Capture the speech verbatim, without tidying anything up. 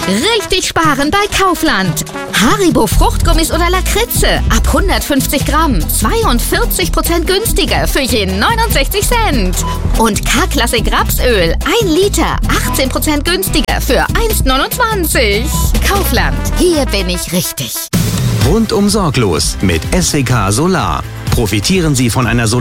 Richtig sparen bei Kaufland. Haribo Fruchtgummis oder Lakritze ab hundertfünfzig Gramm. zweiundvierzig Prozent günstiger für je neunundsechzig Cent. Und K-Klassik Rapsöl ein Liter. achtzehn Prozent günstiger für eins neunundzwanzig. Kaufland. Hier bin ich richtig. Rundum sorglos mit S W K Solar. Profitieren Sie von einer Solar